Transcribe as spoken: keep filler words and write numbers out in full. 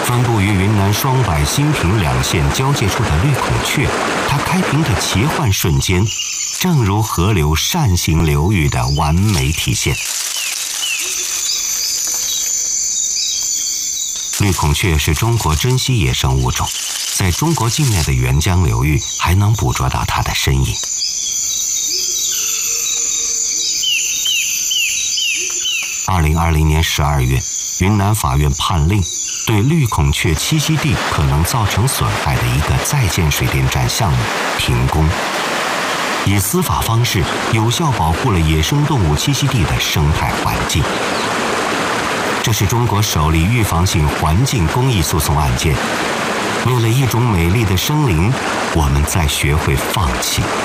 分布于云南双柏、新平两县交界处的绿孔雀，它开屏的奇幻瞬间，正如河流扇形流域的完美体现。绿孔雀是中国珍稀野生物种，在中国境内的沅江流域还能捕捉到它的身影。二零二零年十二月，云南法院判令，对绿孔雀栖息地可能造成损害的一个在建水电站项目停工，以司法方式有效保护了野生动物栖息地的生态环境。这是中国首例预防性环境公益诉讼案件。为了一种美丽的生灵，我们再学会放弃。